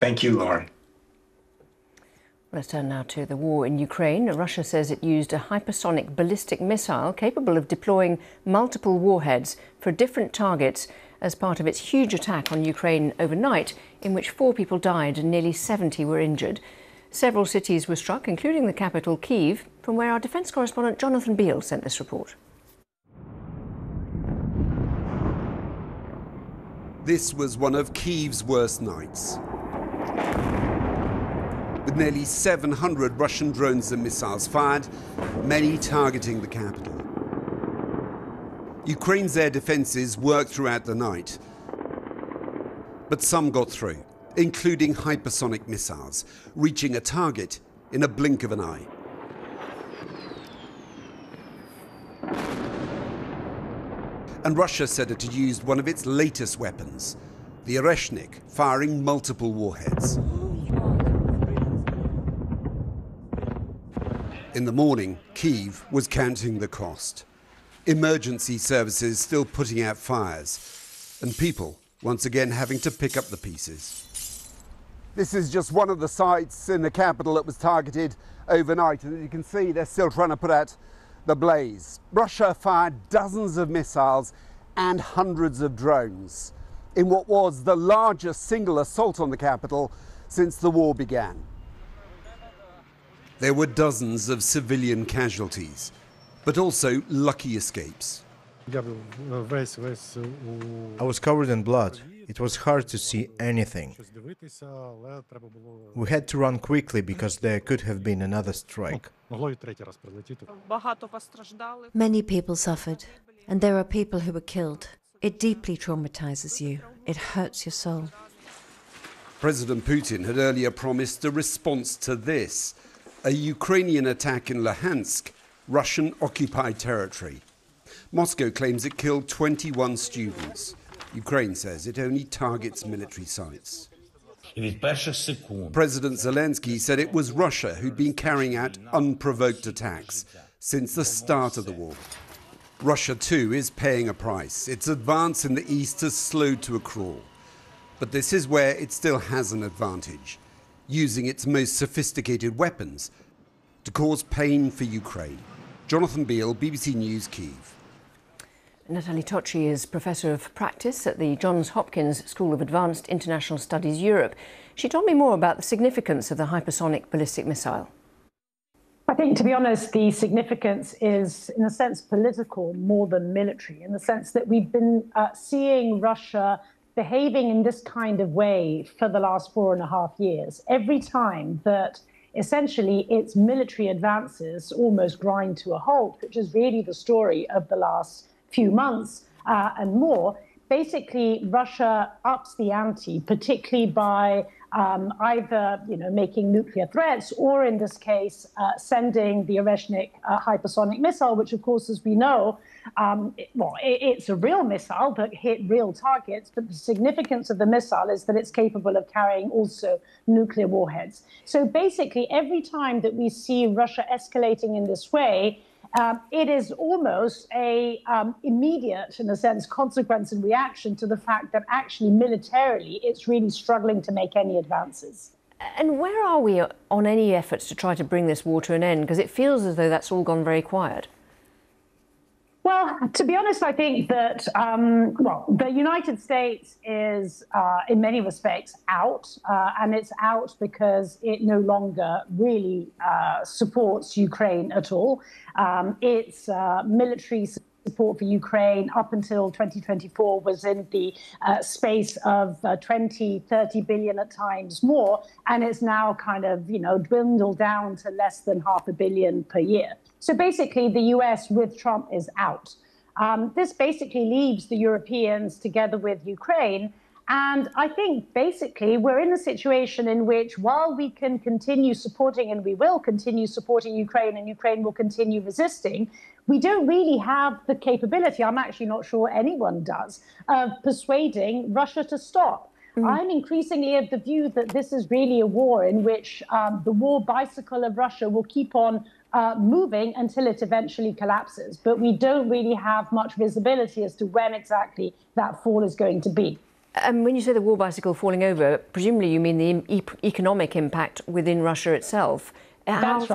Thank you, Lauren. Let's turn now to the war in Ukraine. Russia says it used a hypersonic ballistic missile capable of deploying multiple warheads for different targets as part of its huge attack on Ukraine overnight, in which 4 people died and nearly 70 were injured. Several cities were struck, including the capital, Kyiv, from where our defence correspondent Jonathan Beale sent this report. This was one of Kyiv's worst nights, with nearly 700 Russian drones and missiles fired, many targeting the capital. Ukraine's air defences worked throughout the night, but some got through, including hypersonic missiles, reaching a target in a blink of an eye. And Russia said it had used one of its latest weapons, the Oreshnik, firing multiple warheads. In the morning, Kyiv was counting the cost. Emergency services still putting out fires, and people once again having to pick up the pieces. This is just one of the sites in the capital that was targeted overnight, and as you can see, they're still trying to put out the blaze. Russia fired dozens of missiles and hundreds of drones in what was the largest single assault on the capital since the war began. There were dozens of civilian casualties, but also lucky escapes. I was covered in blood. It was hard to see anything. We had to run quickly because there could have been another strike. Many people suffered, and there are people who were killed. It deeply traumatizes you. It hurts your soul. President Putin had earlier promised a response to this, a Ukrainian attack in Luhansk, Russian-occupied territory. Moscow claims it killed 21 students. Ukraine says it only targets military sites. President Zelensky said it was Russia who'd been carrying out unprovoked attacks since the start of the war. Russia, too, is paying a price. Its advance in the east has slowed to a crawl. But this is where it still has an advantage, using its most sophisticated weapons to cause pain for Ukraine. Jonathan Beale, BBC News, Kyiv. Natalie Tocci is Professor of Practice at the Johns Hopkins School of Advanced International Studies Europe. She told me more about the significance of the hypersonic ballistic missile. I think, to be honest, the significance is, in a sense, political more than military, in the sense that we've been seeing Russia behaving in this kind of way for the last 4.5 years. Every time that essentially its military advances almost grind to a halt, which is really the story of the last few months and more, basically Russia ups the ante, particularly by either making nuclear threats or, in this case, sending the Oreshnik hypersonic missile, which, of course, as we know, it's a real missile that hit real targets. But the significance of the missile is that it's capable of carrying also nuclear warheads. So basically, every time that we see Russia escalating in this way, it is almost a immediate, in a sense, consequence and reaction to the fact that actually militarily it's really struggling to make any advances. And where are we on any efforts to try to bring this war to an end? Because it feels as though that's all gone very quiet. Well, to be honest, I think that, the United States is, in many respects, out. And it's out because it no longer really supports Ukraine at all. Its military support for Ukraine up until 2024 was in the space of 20-30 billion at times more. And it's now kind of, dwindled down to less than $500 million per year. So basically, the US with Trump is out. This basically leaves the Europeans together with Ukraine. And I think basically we're in a situation in which, while we can continue supporting, and we will continue supporting Ukraine, and Ukraine will continue resisting, we don't really have the capability, I'm actually not sure anyone does, of persuading Russia to stop. I'm increasingly of the view that this is really a war in which the war bicycle of Russia will keep on moving until it eventually collapses. But we don't really have much visibility as to when exactly that fall is going to be. And when you say the war bicycle falling over, presumably you mean the economic impact within Russia itself. That's right.